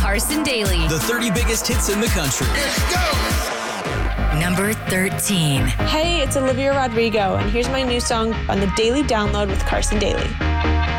Carson Daly. The 30 biggest hits in the country. Let's go! Number 13. Hey, it's Olivia Rodrigo, and here's my new song on the Daily Download with Carson Daly.